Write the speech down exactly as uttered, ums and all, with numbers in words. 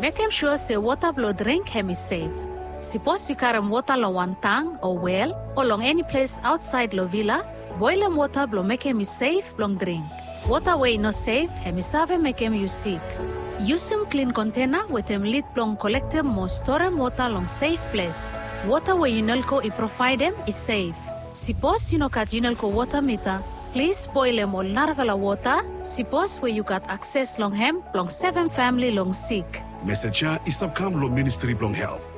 Make him sure say water blow drink him is safe. Suppose you carry water long one tank or well or long any place outside lo villa, boil him water blow make him is safe long drink. Water way no safe, him is save make him you sick. Use him clean container with him lid long collect him more store him water long safe place. Water where you nulko I provide him is safe. Suppose you no cut you nulko water meter, please boil him all narvala water. Suppose where you got access long him long seven family long sick. Message is come lo Ministry long health.